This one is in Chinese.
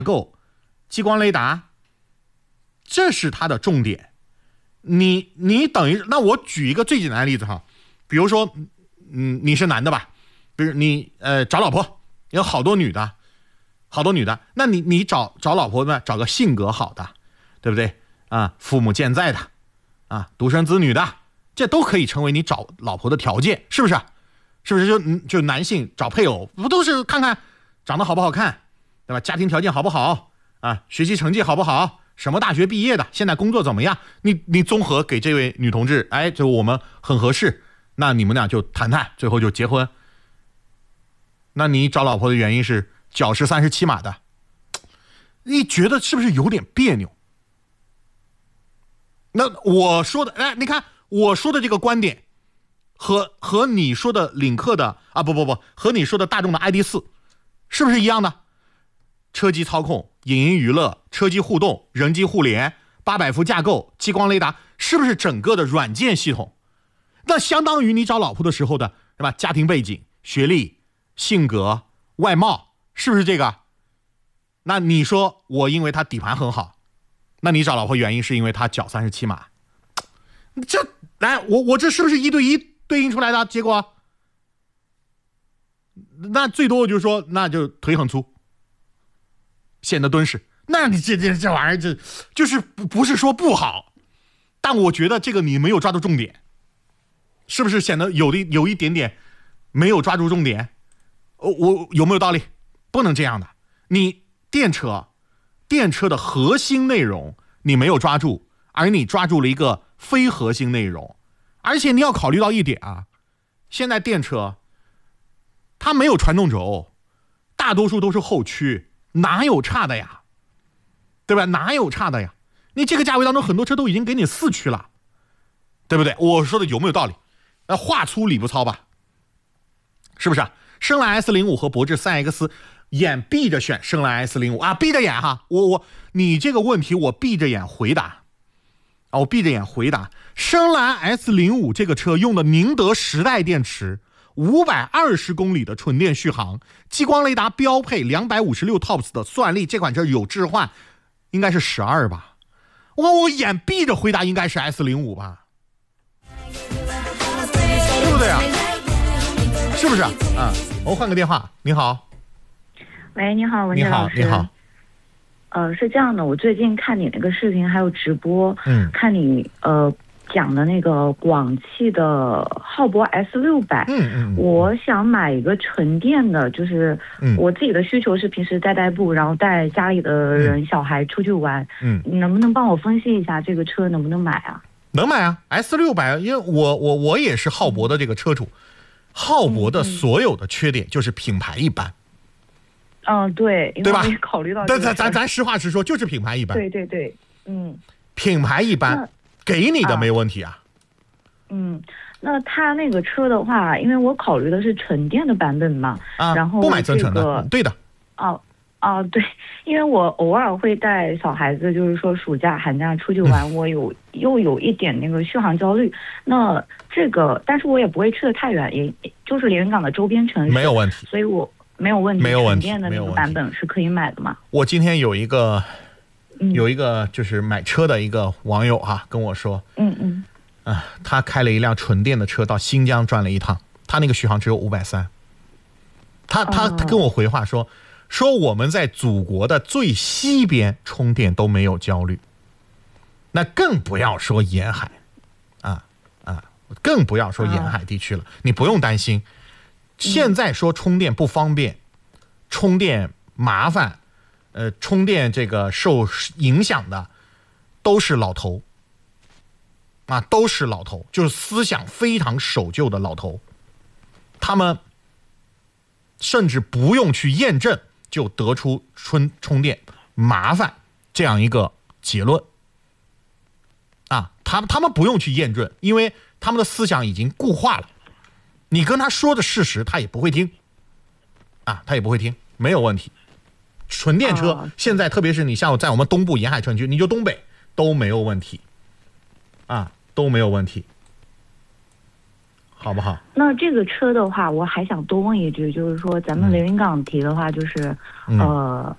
构、激光雷达，这是它的重点。你等于，那我举一个最简单的例子哈，比如说，你是男的吧，比如你找老婆，有好多女的，那你找老婆呢，找个性格好的，对不对啊？父母健在的，啊，独生子女的，这都可以成为你找老婆的条件，是不是？是不是就男性找配偶不都是看看长得好不好看，对吧？家庭条件好不好啊？学习成绩好不好？什么大学毕业的？现在工作怎么样？你综合给这位女同志，哎，就我们很合适，那你们俩就谈，最后就结婚。那你找老婆的原因是脚是37码的，你觉得是不是有点别扭？那我说的，哎，你看我说的这个观点和你说的领克的啊，不，和你说的大众的 ID.4 是不是一样的？车机操控、影音娱乐、车机互动、人机互联、800伏架构、激光雷达，是不是整个的软件系统？那相当于你找老婆的时候的，是吧？家庭背景、学历、性格、外貌，是不是这个？那你说我因为他底盘很好，那你找老婆原因是因为他脚37码，这来我这是不是1对1对应出来的结果？那最多就是说，那就腿很粗，显得敦实。那你这玩意儿，这就是不是说不好，但我觉得这个你没有抓住重点，是不是显得有一点点没有抓住重点？我有没有道理？不能这样的。你电车的核心内容你没有抓住，而你抓住了一个非核心内容。而且你要考虑到一点啊，现在电车它没有传动轴，大多数都是后驱，哪有差的呀？对吧？哪有差的呀？你这个价位当中很多车都已经给你4驱了，对不对？我说的有没有道理？话粗理不糙吧？是不是啊？深蓝 S05 和博智 3X 眼闭着选深蓝 S05 啊，闭着眼哈，你这个问题我闭着眼回答啊，我闭着眼回答。深蓝 S05 这个车用的宁德时代电池，520公里的纯电续航，激光雷达标配256 TOPS 的算力，这款车有置换，应该是12吧？我眼闭着回答应该是 S05 吧？对不对啊？是不是啊？我换个电话。你好。 喂，你好，文杰老师。 你好。 是这样的，我最近看你那个视频还有直播，看你讲的那个广汽的浩博 S600，我想买一个纯电的，就是我自己的需求是平时代步，然后带家里的人、小孩出去玩，你能不能帮我分析一下这个车能不能买啊？ 能买啊 ，S600，因为我也是浩博的这个车主，浩博的所有的缺点就是品牌一般。 对， 对吧？ 考虑到这个咱实话实说，就是品牌一般。 对， 品牌一般，给你的没问题啊。 那他那个车的话，因为我考虑的是纯电的版本嘛，然后不买增程的，对的。 对，因为我偶尔会带小孩子，就是说暑假、寒假出去玩，我又有一点那个续航焦虑。那这个，但是我也不会去得太远，也就是连云港的周边城市， 没有问题。 所以我没有问题，纯电的那个版本是可以买的吗？ 我今天有一个就是买车的一个网友跟我说，他开了一辆纯电的车到新疆转了一趟，他那个续航只有530。他跟我回话说我们在祖国的最西边充电都没有焦虑，那更不要说沿海更不要说沿海地区了，你不用担心。现在说充电不方便，充电麻烦，充电这个受影响的都是老头都是老头，就是思想非常守旧的老头，他们甚至不用去验证就得出充电麻烦这样一个结论他们不用去验证，因为他们的思想已经固化了，你跟他说的事实他也不会听他也不会听，没有问题。纯电车现在特别是你像在我们东部沿海城区，你就东北都没有问题都没有问题，好不好？ 那这个车的话，我还想多问一句，就是说咱们连云港提的话，就是